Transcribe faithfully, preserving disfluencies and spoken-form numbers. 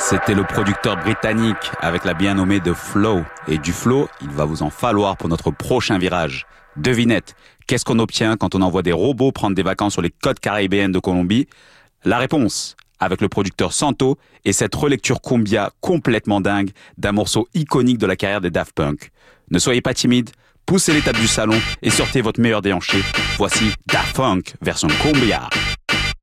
C'était le producteur britannique avec la bien nommée The Flow. Et du flow, il va vous en falloir pour notre prochain virage. Devinette, qu'est-ce qu'on obtient quand on envoie des robots prendre des vacances sur les côtes caribéennes de Colombie? La réponse, avec le producteur Santo et cette relecture cumbia complètement dingue d'un morceau iconique de la carrière des Daft Punk. Ne soyez pas timide, poussez les tables du salon et sortez votre meilleur déhanché. Voici Daft Punk version cumbia.